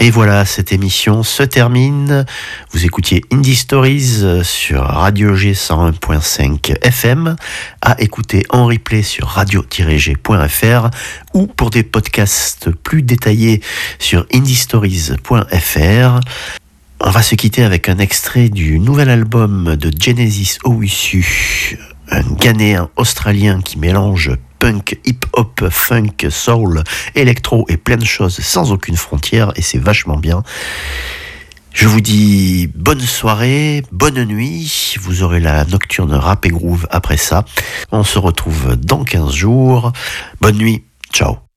Et voilà, cette émission se termine. Vous écoutiez Indie Stories sur Radio G 101.5 FM, à écouter en replay sur radio-g.fr ou pour des podcasts plus détaillés sur indiestories.fr. On va se quitter avec un extrait du nouvel album de Genesis Owusu, un Ghanéen australien qui mélange punk, hip-hop, funk, soul, électro et plein de choses sans aucune frontière, et c'est vachement bien. Je vous dis bonne soirée, bonne nuit, vous aurez la nocturne rap et groove après ça. On se retrouve dans 15 jours. Bonne nuit, ciao.